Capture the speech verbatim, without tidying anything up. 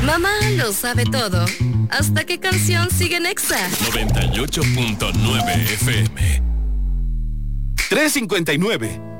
Mamá lo sabe todo. ¿Hasta qué canción sigue en Exa? noventa y ocho punto nueve F M. tres cincuenta y nueve.